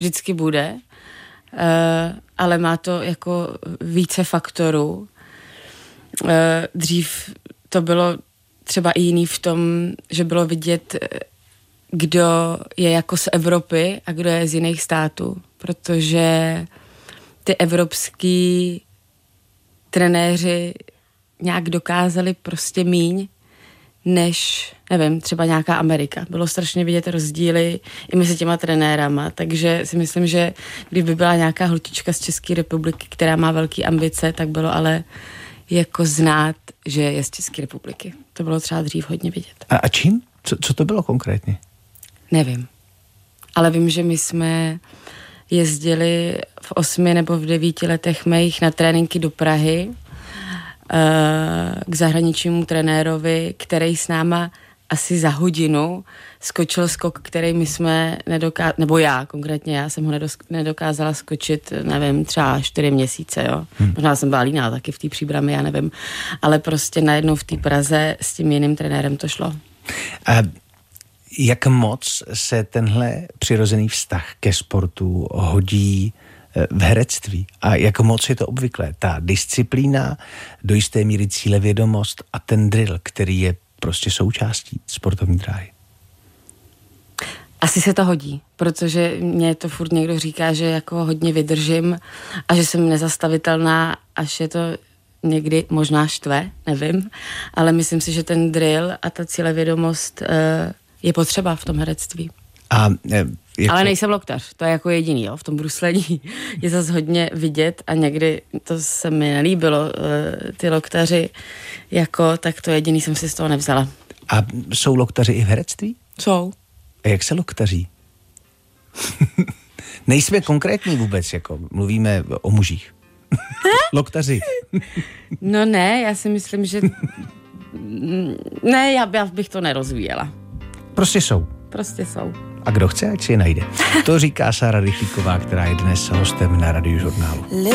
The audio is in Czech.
vždycky bude, ale má to jako více faktorů. Dřív to bylo třeba i jiný v tom, že bylo vidět, kdo je jako z Evropy a kdo je z jiných států, protože ty evropský trenéři nějak dokázali prostě míň, než, nevím, třeba nějaká Amerika. Bylo strašně vidět rozdíly i mezi těma trenérama, takže si myslím, že kdyby byla nějaká holčička z České republiky, která má velké ambice, tak bylo ale jako znát, že je z České republiky. To bylo třeba dřív hodně vidět. A čím? Co to bylo konkrétně? Nevím. Ale vím, že my jsme jezdili v 8 nebo v 9 letech mých na tréninky do Prahy k zahraničnímu trenérovi, který s náma asi za hodinu skočil skok, který my jsme nedokázali, nebo já, konkrétně já jsem ho nedokázala skočit, nevím, třeba 4 měsíce, jo. Možná jsem byla líná taky v té Příbrami, já nevím. Ale prostě najednou v té Praze s tím jiným trenérem to šlo. A jak moc se tenhle přirozený vztah ke sportu hodí v herectví a jak moc je to obvyklé? Ta disciplína, do jisté míry cílevědomost a ten drill, který je prostě součástí sportovní dráhy. Asi se to hodí, protože mě to furt někdo říká, že jako hodně vydržím a že jsem nezastavitelná, až je to někdy možná štve, nevím, ale myslím si, že ten drill a ta cílevědomost je potřeba v tom herectví. Ale nejsem loktař, to je jako jediný, jo, v tom bruslení je zase hodně vidět a někdy to se mi nelíbilo, ty loktaři, jako, tak to jediný jsem si z toho nevzala. A jsou loktaři i v herectví? Jsou. A jak se loktaří? Nejsme konkrétní vůbec, jako mluvíme o mužích. Loktaři. No ne, já si myslím, že ne, já bych to nerozvíjela. Prostě jsou. Prostě jsou. A kdo chce, ať si je najde. To říká Sára Rychlíková, která je dnes hostem na Radiožurnálu.